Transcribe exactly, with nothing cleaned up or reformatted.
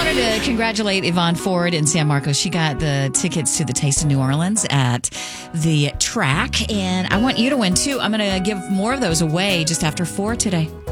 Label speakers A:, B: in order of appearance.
A: wanted to congratulate Yvonne Ford in San Marcos. She got the tickets to the Taste of New Orleans at the track, and I want you to win too. I'm going to give more of those away just after four today.